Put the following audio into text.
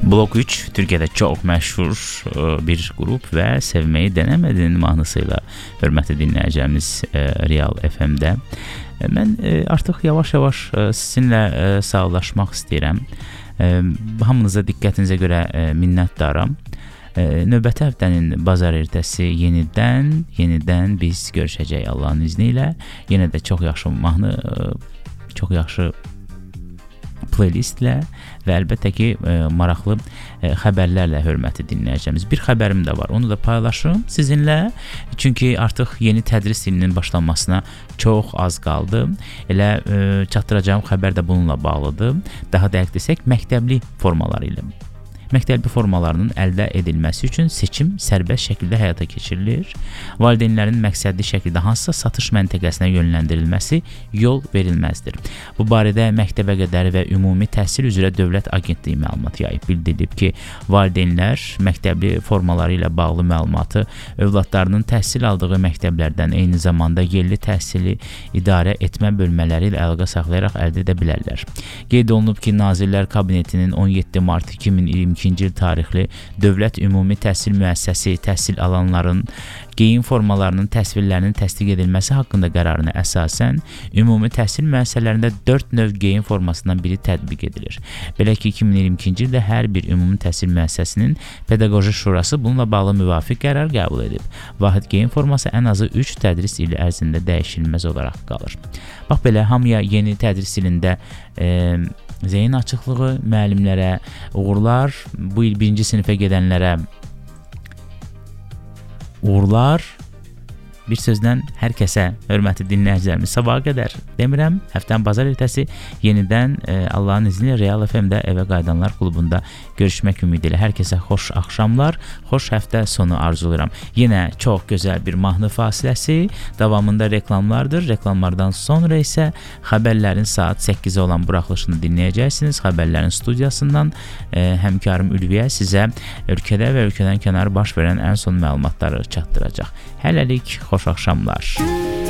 Blok 3 Türkiyədə çox məşhur bir qrup və Sevməyi Denəmədin mahnısıyla hörmətli dinləyəcəyimiz Real FM-də. Mən artıq yavaş-yavaş sizinlə sağollaşmaq istəyirəm. Hamınıza diqqətinizə görə minnətdaram. Növbəti həftənin bazar ertəsi yenidən biz görüşəcəyik Allahın izni ilə. Yenə də çox yaxşı mahnı, çox yaxşı playlistlə və əlbəttə ki, maraqlı xəbərlərlə hörmətli dinləyəcəyimiz bir xəbərim də var. Onu da paylaşım sizinlə. Çünki artıq yeni tədris ilinin başlanmasına çox az qaldı. Elə çatdıracağım xəbər də bununla bağlıdır. Daha dəqiq desək, məktəbli formaları ilə. Məktəbli formalarının əldə edilməsi üçün seçim sərbəst şəkildə həyata keçirilir. Valideynlərin məqsədli şəkildə hansısa satış məntəqəsinə yönləndirilməsi yol verilməzdir. Bu barədə məktəbə qədər və ümumi təhsil üzrə Dövlət Agentliyi məlumat yayıb. Bildirib ki, valideynlər məktəbli formaları ilə bağlı məlumatı övladlarının təhsil aldığı məktəblərdən, eyni zamanda yerli təhsili idarə etmə bölmələri ilə əlaqə saxlayaraq əldə edə bilərlər. Qeyd olunub ki, Nazirlər Kabinetinin 17 mart 2022-ci il tarixli Dövlət Ümumi Təhsil Müəssisəsi təhsil alanların geyim formalarının təsvirlərinin təsdiq edilməsi haqqında qərarına əsasən ümumi təhsil müəssisələrində 4 növ geyim formasından biri tətbiq edilir. Belə ki, 2022-ci ildə hər bir ümumi təhsil müəssisəsinin pedaqoji şurası bununla bağlı müvafiq qərar qəbul edib. Vahid geyim forması ən azı 3 tədris ili ərzində dəyişilməz olaraq qalır. Bax belə, hamıya yeni tədris ilində zeyin açıqlığı, müəllimlərə uğurlar, bu il 1-ci sinifə gedənlərə uğurlar, bir sözlə hər kəsə hörmətli dinləyicilərimiz sabaha qədər demirəm, həftənin bazar ertəsi yenidən Allahın izni ilə Real FM-də Evə Qayıdanlar klubunda görüşmək ümidi ilə hər kəsə xoş axşamlar, xoş həftə sonu arzulayıram. Yenə çox gözəl bir mahnı fasiləsi, davamında reklamlardır. Reklamlardan sonra isə xəbərlərin saat 8-ə olan buraxılışını dinləyəcəksiniz. Xəbərlərin studiyasından həmkarım Ülviyə sizə ölkədə və ölkədən kənar baş verən ən son məlumatları çatdıracaq. Hələlik xoş axşamlar.